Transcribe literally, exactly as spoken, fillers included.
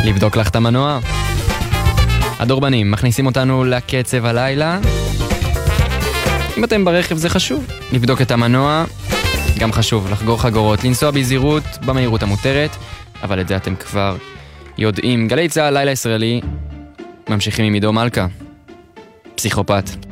לבדוק לך את המנוע. הדורבנים מכניסים אותנו לקצב הלילה. אם אתם ברכב זה חשוב, לבדוק את המנוע. גם חשוב לחגור חגורות, לנסוע בזהירות במהירות המותרת, אבל את זה אתם כבר יודעים. גלי צהל, לילה ישראלי, ממשיכים עם עידו מלכה, פסיכופת.